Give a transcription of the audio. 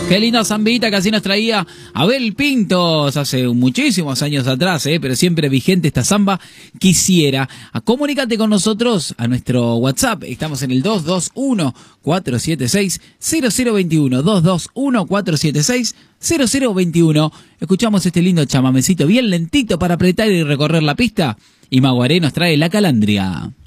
Qué linda zambita que así nos traía Abel Pintos hace muchísimos años atrás, pero siempre vigente esta zamba. Quisiera. Comunícate con nosotros a nuestro WhatsApp. Estamos en el 221-476-0021. 221-476-0021. Escuchamos este lindo chamamecito bien lentito para apretar y recorrer la pista. Y Maguaré nos trae La Calandria.